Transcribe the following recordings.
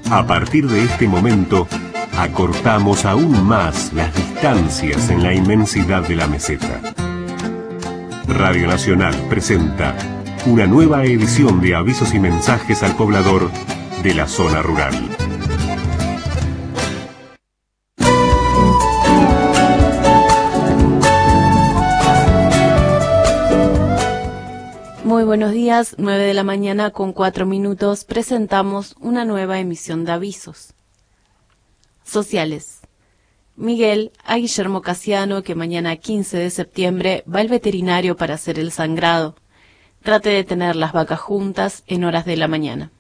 A partir de este momento, acortamos aún más las distancias en la inmensidad de la meseta. Radio Nacional presenta una nueva edición de avisos y mensajes al poblador de la zona rural. Muy buenos días, 9 de la mañana con 4 minutos, presentamos una nueva emisión de avisos. Sociales. Miguel a Guillermo Casiano que mañana 15 de septiembre va al veterinario para hacer el sangrado. Trate de tener las vacas juntas en horas de la mañana.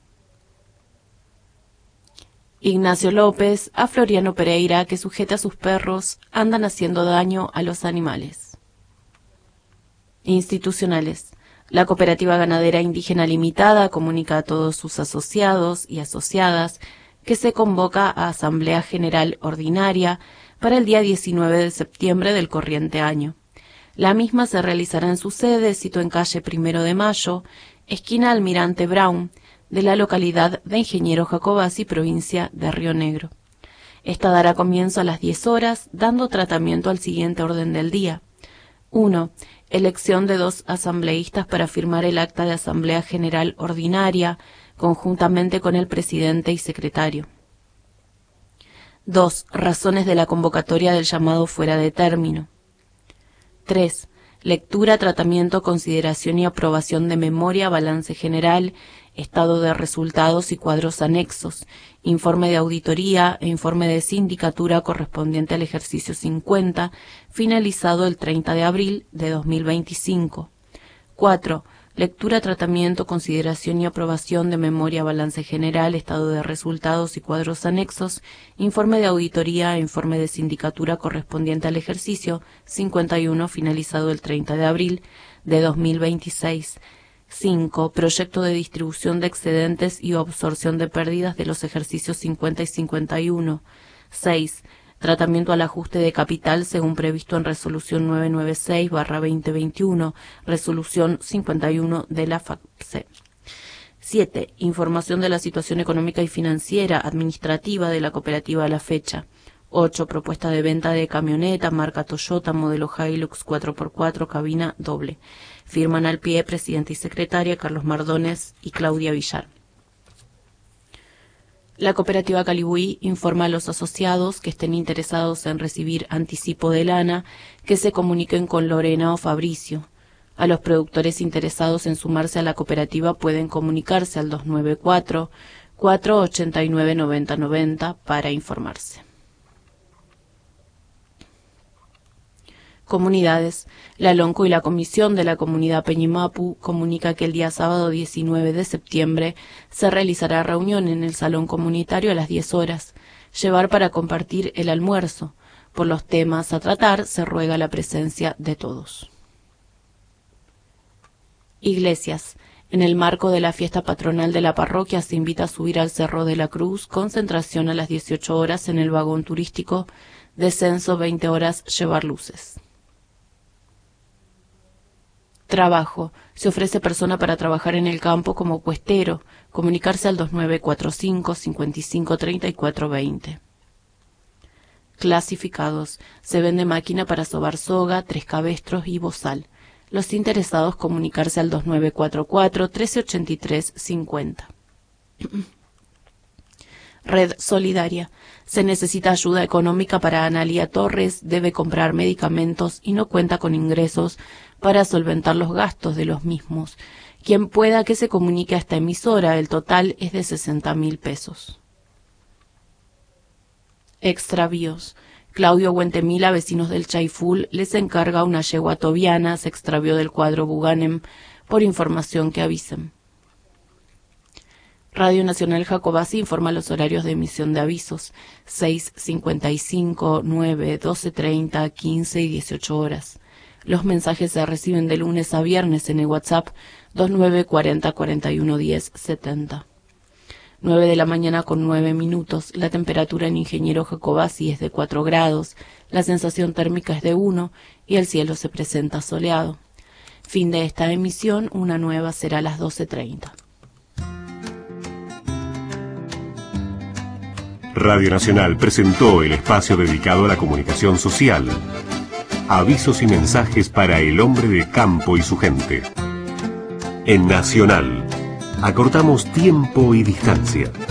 Ignacio López a Floriano Pereira que sujeta a sus perros, andan haciendo daño a los animales. Institucionales. La Cooperativa Ganadera Indígena Limitada comunica a todos sus asociados y asociadas que se convoca a Asamblea General Ordinaria para el día 19 de septiembre del corriente año. La misma se realizará en su sede, sito en calle 1 de Mayo, esquina Almirante Brown, de la localidad de Ingeniero Jacobacci, provincia de Río Negro. Esta dará comienzo a las 10 horas, dando tratamiento al siguiente orden del día. 1. Elección de 2 asambleístas para firmar el acta de Asamblea General Ordinaria, conjuntamente con el presidente y secretario. 2. Razones de la convocatoria del llamado fuera de término. 3. Lectura, tratamiento, consideración y aprobación de memoria, balance general, estado de resultados y cuadros anexos, informe de auditoría e informe de sindicatura correspondiente al ejercicio 50, finalizado el 30 de abril de 2025. 4. Lectura, tratamiento, consideración y aprobación de memoria, balance general, estado de resultados y cuadros anexos, informe de auditoría e informe de sindicatura correspondiente al ejercicio 51, finalizado el 30 de abril de 2026. 5. Proyecto de distribución de excedentes y absorción de pérdidas de los ejercicios 50 y 51. 6. Tratamiento al ajuste de capital según previsto en Resolución 996/2021, Resolución 51 de la FACSE. 7. Información de la situación económica y financiera administrativa de la cooperativa a la fecha. 8. Propuesta de venta de camioneta marca Toyota, modelo Hilux 4x4, cabina doble. Firman al pie presidente y secretaria Carlos Mardones y Claudia Villar. La cooperativa Calibuí informa a los asociados que estén interesados en recibir anticipo de lana que se comuniquen con Lorena o Fabricio. A los productores interesados en sumarse a la cooperativa pueden comunicarse al 294-489-9090 para informarse. Comunidades. La LONCO y la Comisión de la Comunidad Peñimapu comunica que el día sábado 19 de septiembre se realizará reunión en el Salón Comunitario a las 10 horas. Llevar para compartir el almuerzo. Por los temas a tratar se ruega la presencia de todos. Iglesias. En el marco de la fiesta patronal de la parroquia se invita a subir al Cerro de la Cruz, concentración a las 18 horas en el vagón turístico, descenso 20 horas, llevar luces. Trabajo. Se ofrece persona para trabajar en el campo como puestero. Comunicarse al 2945-553420. Clasificados. Se vende máquina para sobar soga, 3 cabestros y bozal. Los interesados comunicarse al 2944-1383-50. Red Solidaria. Se necesita ayuda económica para Analía Torres, debe comprar medicamentos y no cuenta con ingresos para solventar los gastos de los mismos. Quien pueda que se comunique a esta emisora, el total es de 60.000 pesos. Extravíos. Claudio Huentemila, vecinos del Chaiful, les encarga una yegua tobiana, se extravió del cuadro Buganem, por información que avisen. Radio Nacional Jacobacci informa los horarios de emisión de avisos, 6:55, 9, 12:30, 15 y 18 horas. Los mensajes se reciben de lunes a viernes en el WhatsApp 2940 41 10 70. 9 de la mañana con 9 minutos. La temperatura en Ingeniero Jacobacci es de 4 grados, la sensación térmica es de 1 y el cielo se presenta soleado. Fin de esta emisión, una nueva será a las 12:30. Radio Nacional presentó el espacio dedicado a la comunicación social. Avisos y mensajes para el hombre de campo y su gente. En Nacional, acortamos tiempo y distancia.